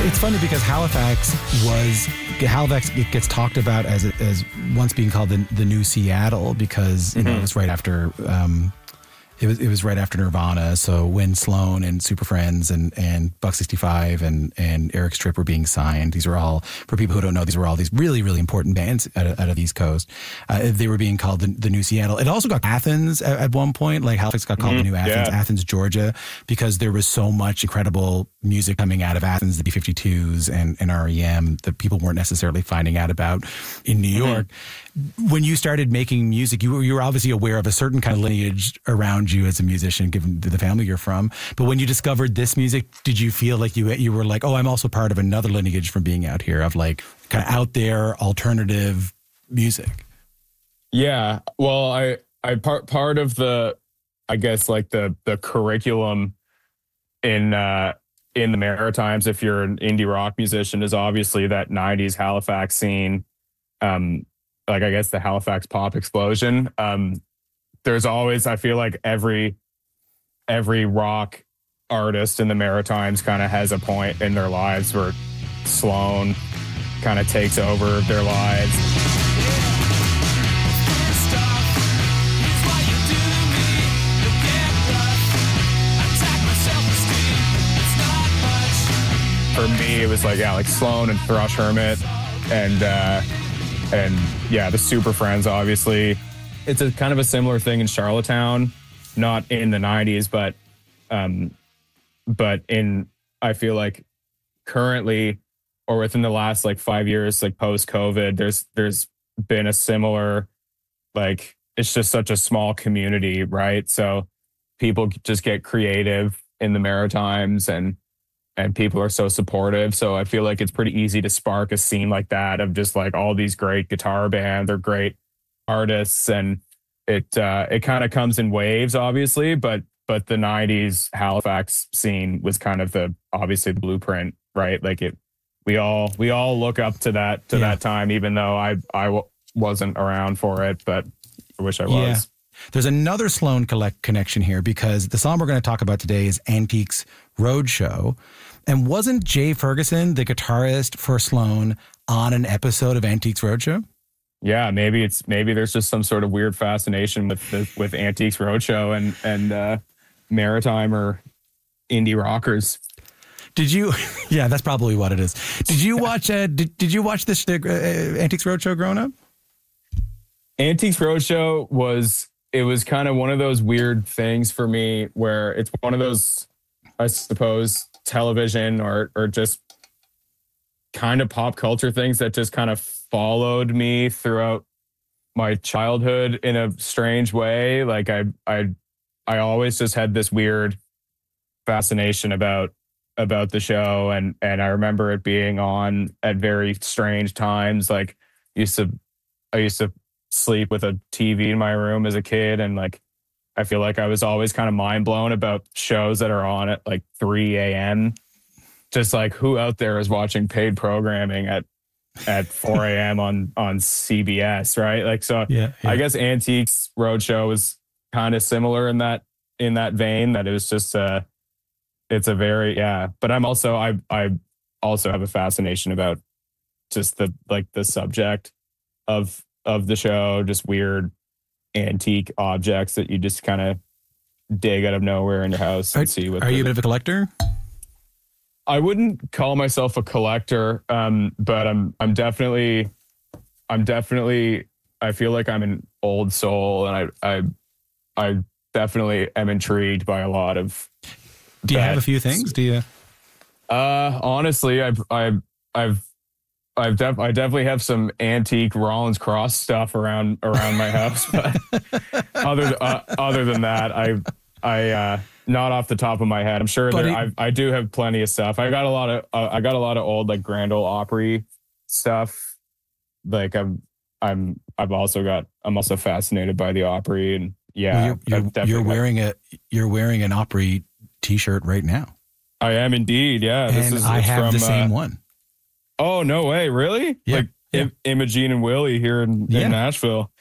It's funny because Halifax gets talked about as once being called the new Seattle because it was right after it was right after Nirvana. So when Sloan and Super Friends and Buck 65 and Eric Stripp were being signed, these were all, for people who don't know, these were all these really, really important bands out of the East Coast. They were being called the new Seattle. It also got Athens at one point, like Halifax got called the new Athens, Athens, Georgia, because there was so much incredible music coming out of Athens, the B-52s and REM that people weren't necessarily finding out about in New York. When you started making music, you were obviously aware of a certain kind of lineage around you as a musician, given the family you're from. But when you discovered this music, did you feel like you were like, oh, I'm also part of another lineage from being out here of like kind of out there alternative music? Yeah. Well, I part of the, I guess, like the curriculum in the Maritimes, if you're an indie rock musician, is obviously that 90s Halifax scene. Like, I guess the Halifax pop explosion. There's always, I feel like every rock artist in the Maritimes kind of has a point in their lives where Sloan kind of takes over their lives. For me, it was like Sloan and Thrush Hermit and the Super Friends, obviously. It's a kind of a similar thing in Charlottetown, not in the 90s, but I feel like currently or within the last 5 years, post-COVID, there's been a similar, it's just such a small community, right? So people just get creative in the Maritimes and people are so supportive. So I feel like it's pretty easy to spark a scene like that of just all these great guitar bands or great artists. And it kind of comes in waves, obviously, but the 90s Halifax scene was kind of obviously the blueprint, right? We all look up to that time, even though I wasn't around for it, but I wish I was. Yeah. There's another Sloan connection here because the song we're going to talk about today is Antiques Roadshow. And wasn't Jay Ferguson, the guitarist for Sloan, on an episode of Antiques Roadshow? Yeah, maybe there's just some sort of weird fascination with Antiques Roadshow and maritime or indie rockers. Did you? Yeah, that's probably what it is. Did you watch? Did you watch this Antiques Roadshow growing up? Antiques Roadshow was kind of one of those weird things for me where it's one of those, I suppose, television or just kind of pop culture things that just kind of followed me throughout my childhood in a strange way. I always just had this weird fascination about the show, and I remember it being on at very strange times. I used to sleep with a TV in my room as a kid, and I feel like I was always kind of mind blown about shows that are on at 3 a.m. Just who out there is watching paid programming at 4 a.m. on CBS, right? Yeah. I guess Antiques Roadshow was kind of similar in that vein, that it was just it's a very, but I also have a fascination about just the subject of the show, just weird antique objects that you just kind of dig out of nowhere in your house and see. Are you a bit of a collector? I wouldn't call myself a collector, but I'm definitely, I feel like I'm an old soul, and I definitely am intrigued by a lot of. Do you have a few things? Do you? Honestly, I definitely have some antique Rollins Cross stuff around my house, but other than that, I not off the top of my head. I'm sure that I do have plenty of stuff. I got a lot of old Grand Ole Opry stuff. I'm also fascinated by the Opry, and you're wearing an Opry t-shirt right now. I am indeed. Yeah, and I have the same one. Oh, no way. Really? Yeah. Imogene and Willie here in Nashville.